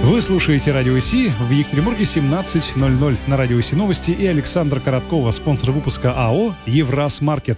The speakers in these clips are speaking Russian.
Вы слушаете Радио Си. В Екатеринбурге 17:00 на Радио Си новости и Александра Короткова, спонсор выпуска АО «Еврасмаркет».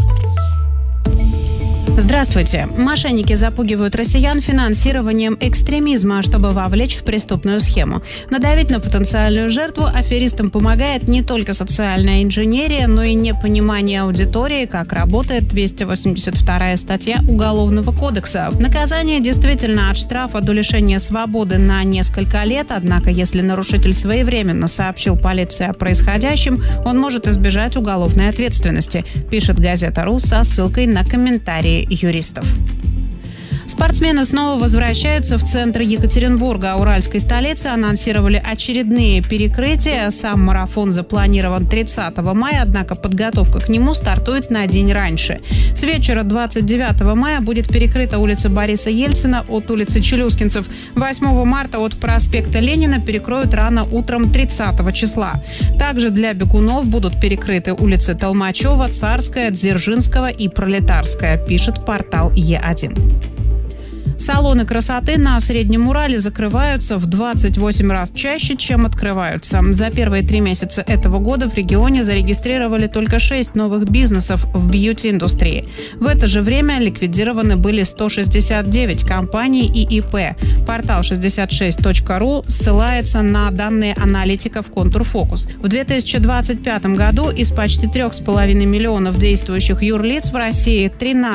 Здравствуйте. Мошенники запугивают россиян финансированием экстремизма, чтобы вовлечь в преступную схему. Надавить на потенциальную жертву аферистам помогает не только социальная инженерия, но и непонимание аудитории, как работает 282-я статья Уголовного кодекса. Наказание действительно от штрафа до лишения свободы на несколько лет, однако если нарушитель своевременно сообщил полиции о происходящем, он может избежать уголовной ответственности, пишет газета «Ру» со ссылкой на комментарии юристов. Спортсмены снова возвращаются в центр Екатеринбурга. Уральской столицы анонсировали очередные перекрытия. Сам марафон запланирован 30 мая, однако подготовка к нему стартует на день раньше. С вечера 29 мая будет перекрыта улица Бориса Ельцина от улицы Челюскинцев. 8 марта от проспекта Ленина перекроют рано утром 30 числа. Также для бегунов будут перекрыты улицы Толмачева, Царская, Дзержинского и Пролетарская, пишет портал Е1. Салоны красоты на Среднем Урале закрываются в 28 раз чаще, чем открываются. За первые 3 месяца этого года в регионе зарегистрировали только 6 новых бизнесов в бьюти-индустрии. В это же время ликвидированы были 169 компаний и ИП. Портал 66.ru ссылается на данные аналитиков «Контурфокус». В 2025 году из почти 3,5 миллионов действующих юрлиц в России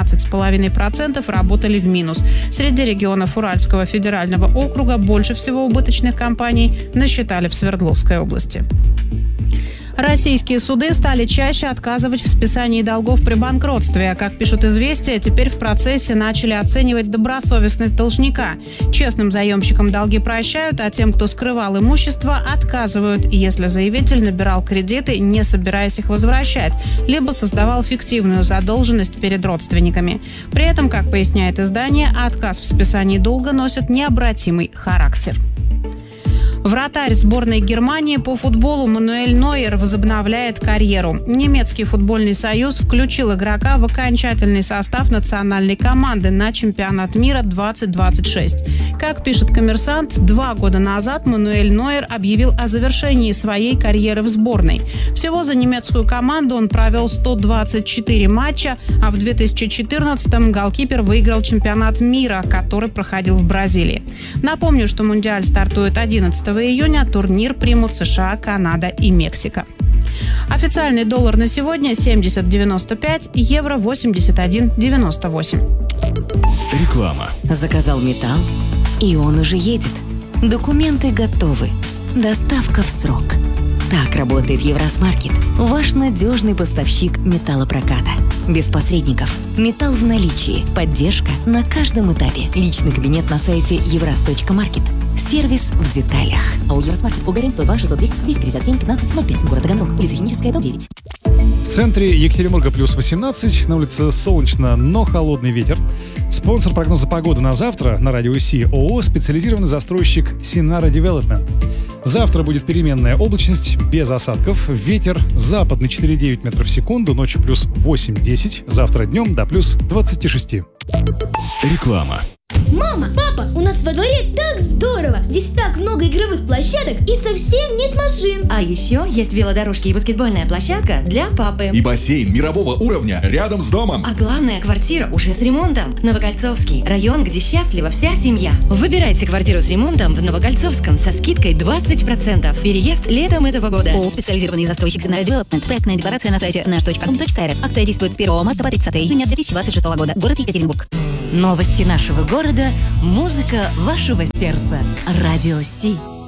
13,5% работали в минус. Среди регионов Уральского федерального округа больше всего убыточных компаний насчитали в Свердловской области. Российские суды стали чаще отказывать в списании долгов при банкротстве. Как пишут «Известия», теперь в процессе начали оценивать добросовестность должника. Честным заемщикам долги прощают, а тем, кто скрывал имущество, отказывают, если заявитель набирал кредиты, не собираясь их возвращать, либо создавал фиктивную задолженность перед родственниками. При этом, как поясняет издание, отказ в списании долга носит необратимый характер. Вратарь сборной Германии по футболу Мануэль Нойер возобновляет карьеру. Немецкий футбольный союз включил игрока в окончательный состав национальной команды на чемпионат мира 2026. Как пишет «Коммерсант», 2 года назад Мануэль Нойер объявил о завершении своей карьеры в сборной. Всего за немецкую команду он провел 124 матча, а в 2014-м голкипер выиграл чемпионат мира, который проходил в Бразилии. Напомню, что Мундиаль стартует 11 июня, турнир примут США, Канада и Мексика. Официальный доллар на сегодня 70,95, евро 81,98. Реклама. Заказал металл, и он уже едет. Документы готовы. Доставка в срок. Так работает Еврасмаркет, ваш надежный поставщик металлопроката. Без посредников. Металл в наличии. Поддержка на каждом этапе. Личный кабинет на сайте evras.market. Сервис в деталях. АО «Еврасмаркет», Гагарина, 102 610 257 1505, город Таганрог, улица Химическая, дом 9. В центре Екатеринбурга плюс 18, на улице солнечно, но холодный ветер. Спонсор прогноза погоды на завтра на Радио Си ООО специализированный застройщик Синара Девелопмент. Завтра будет переменная облачность, без осадков, ветер западный 4,9 метров в секунду, ночью плюс 8-10, завтра днем до плюс 26. Реклама. Мама, папа, у нас во дворе так здорово! Здесь так много игровых площадок и совсем нет машин. А еще есть велодорожки и баскетбольная площадка для папы. И бассейн мирового уровня рядом с домом. А главное, квартира уже с ремонтом. Новокольцовский район, где счастлива вся семья. Выбирайте квартиру с ремонтом в Новокольцовском со скидкой 20%. Переезд летом этого года. ООО «Специализированный застройщик Синара Девелопмент». Проектная декларация на сайте nash.com.rf. Акция действует с 1 марта по 30 июня 2026 года. Город Екатеринбург. Новости нашего города. Музыка вашего сердца. Радио Си.